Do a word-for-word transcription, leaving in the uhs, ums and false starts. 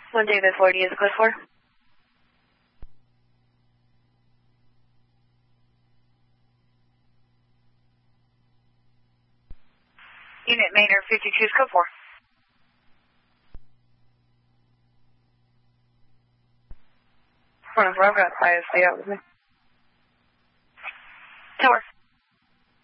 One David forty is code four. Unit Maynard fifty-two is code four. One of I've got I S D out with me.